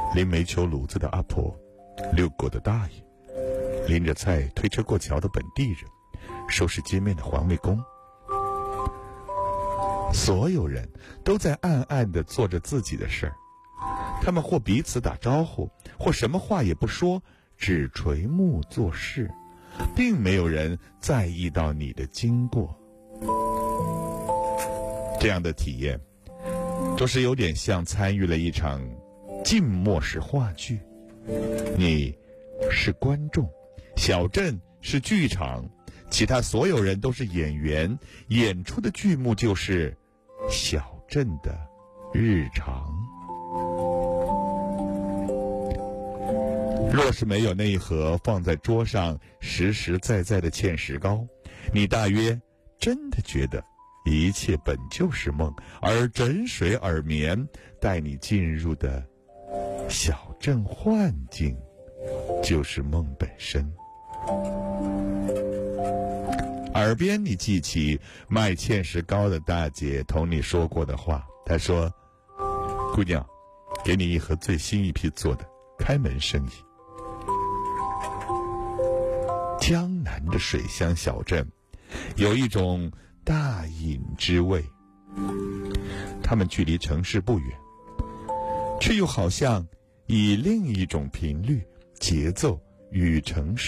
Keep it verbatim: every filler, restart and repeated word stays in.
拎煤球炉子的阿婆，遛狗的大爷，拎着菜推车过桥的本地人，收拾街面的环卫工。所有人都在暗暗地做着自己的事儿，他们或彼此打招呼，或什么话也不说，只垂目做事，并没有人在意到你的经过。这样的体验就是有点像参与了一场静默式话剧，你是观众，小镇是剧场，其他所有人都是演员，演出的剧目就是小镇的日常。若是没有那一盒放在桌上实实在在的芡实糕，你大约真的觉得一切本就是梦，而枕水耳眠带你进入的小镇幻境就是梦本身。耳边你记起卖芡实糕的大姐同你说过的话，她说：姑娘，给你一盒最新一批做的，开门生意。江南的水乡小镇有一种大隐之味，它们距离城市不远，却又好像以另一种频率节奏与城市